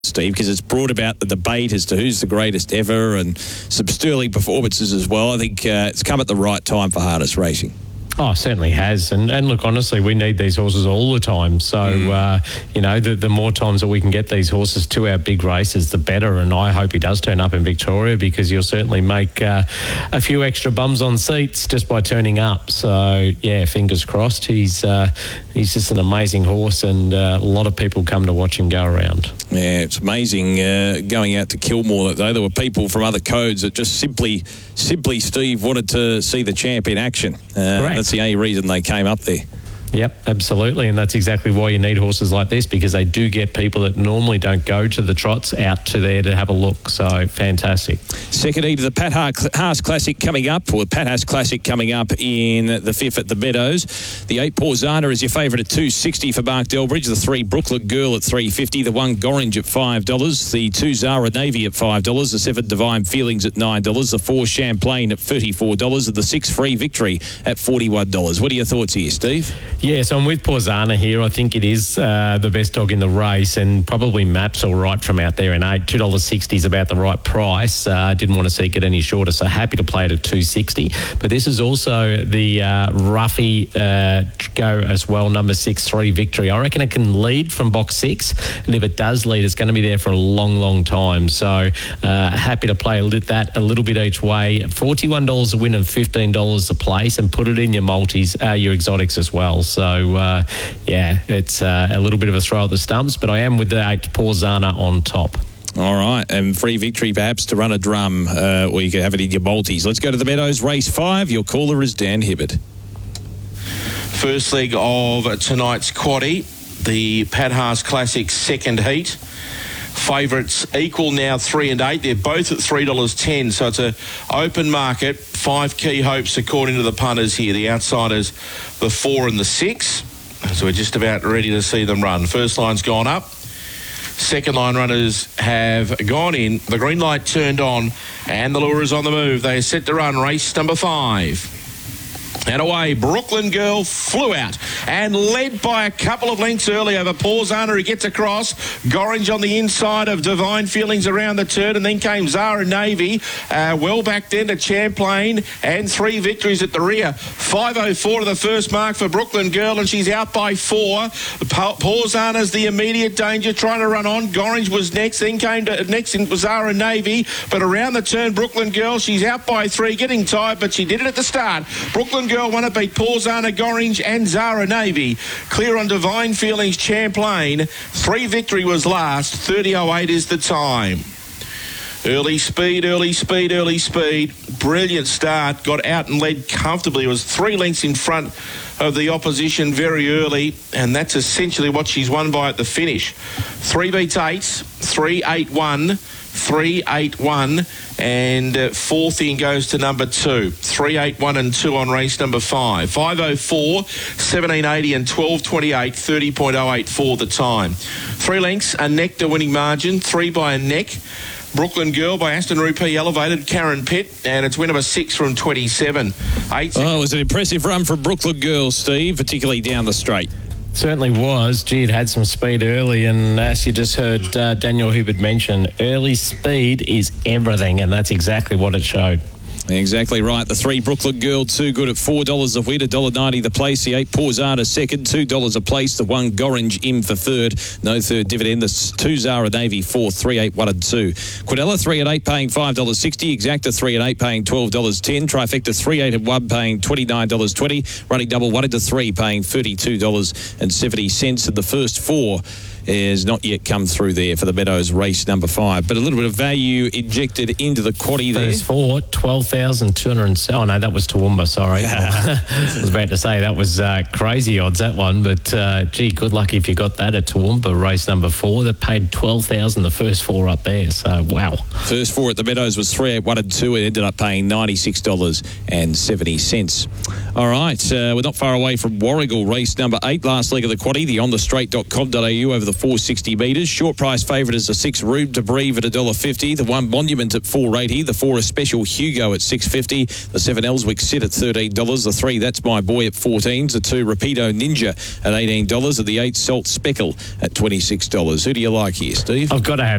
Steve, because it's brought about the debate as to who's the greatest ever and some sterling performances as well. I think it's come at the right time for harness racing. Oh, certainly has. And look, honestly, we need these horses all the time. So, the more times that we can get these horses to our big races, the better. And I hope he does turn up in Victoria, because you'll certainly make a few extra bums on seats just by turning up. So, yeah, fingers crossed. He's just an amazing horse, and a lot of people come to watch him go around. Yeah, it's amazing going out to Kilmore, though. There were people from other codes that just simply, Steve, wanted to see the champ in action. That's the only reason they came up there. Yep, absolutely. And that's exactly why you need horses like this, because they do get people that normally don't go to the trots out to there to have a look. So, fantastic. Second heat of the Pat Haas Classic coming up, or Pat Haas Classic coming up in the 5th at the Meadows. The 8 Porzana is your favourite at $2.60 for Mark Delbridge. The 3 Brooklyn Girl at $3.50. The 1 Gorringe at $5. The 2 Zara Navy at $5. The 7 Divine Feelings at $9. The 4 Champlain at $34. And the 6 Free Victory at $41. What are your thoughts here, Steve? Yeah, so I'm with Porzana here. I think it is the best dog in the race, and probably maps all right from out there in 8. $2.60 is about the right price. Didn't want to seek it any shorter, so happy to play it at $2.60. But this is also the Ruffy go as well, number 6, 3 Victory. I reckon it can lead from box 6, and if it does lead, it's going to be there for a long, long time. So happy to play that a little bit each way. $41 a win and $15 a place, and put it in your multis, your exotics as well. So, it's a little bit of a throw at the stumps, but I am with the 8 Porzana on top. All right, and Free Victory perhaps to run a drum, or you can have it in your multis. Let's go to the Meadows, race 5. Your caller is Dan Hibbert. First leg of tonight's quaddie, the Pat Haas Classic second heat. Favourites equal now 3 and 8. They're both at $3.10, so it's an open market. 5 key hopes according to the punters here. The outsiders, the 4 and the 6. So we're just about ready to see them run. First line's gone up. Second line runners have gone in. The green light turned on, and the lure is on the move. They are set to run race number 5. And away, Brooklyn Girl flew out and led by a couple of lengths early over Porzana, who gets across. Gorringe on the inside of Divine Feelings around the turn, and then came Zara Navy. Well back then to Champlain, and 3 Victories at the rear. 5.04 to the first mark for Brooklyn Girl, and she's out by 4. Porzana's the immediate danger, trying to run on. Gorringe was next, then came to next in Zara Navy, but around the turn, Brooklyn Girl, she's out by 3, getting tired, but she did it at the start. Brooklyn Girl won it, beat Porzana, Gorringe and Zara Navy. Clear on Divine Feelings, Champlain. 3 Victory was last. 30.08 is the time. Early speed. Brilliant start. Got out and led comfortably. It was 3 lengths in front of the opposition very early, and that's essentially what she's won by at the finish. 3 beats 8, 3-8-1. 3-8-1, and 4th in goes to number 2. 3-8-1 and 2 on race number 5. 5.04, 17.80 and 12.28, 30.08 for the time. 3 lengths, a neck to winning margin, 3 by a neck. Brooklyn Girl by Aston Rupee elevated Karen Pitt, and it's win number 6 from 27. 8. Oh, it was an impressive run from Brooklyn Girl, Steve, particularly down the straight. Certainly was. Gee, it had some speed early, and as you just heard Daniel Hibbert mention, early speed is everything, and that's exactly what it showed. Exactly right. The 3 Brooklyn Girl, too good at $4 a win, $1.90 the place. The 8 Porzana second, $2 a place. The 1 Gorringe in for third. No third dividend. The 2 Zara Navy fourth, 3-8-1 and 2. Quadella 3 and 8 paying $5.60. Exacta 3 and 8 paying $12.10. Trifecta 3, 8 and 1 paying $29.20. Running double 1 into 3 paying $32.70. And the first 4 has not yet come through there for the Meadows race number 5. But a little bit of value injected into the quaddie there. First 4, 12,207. Oh, no, that was Toowoomba, sorry. I was about to say that was crazy odds, that one. But, good luck if you got that at Toowoomba, race number 4. That paid $12,000, the first 4 up there. So, wow. First 4 at the Meadows was 3, 8, 1 and 2. It ended up paying $96.70. All right, we're not far away from Warragul, race number 8. Last leg of the quaddie, the onthestraight.com.au over the 460 metres. Short price favourite is the 6 Room to Breathe at $1.50. The 1 Monument at $4.80. The 4 A Special Hugo at $6.50. The 7 Elswick Sit at $13. The 3 That's My Boy at $14. The 2 Rapido Ninja at $18. And the 8 Salt Speckle at $26. Who do you like here, Steve? I've got to have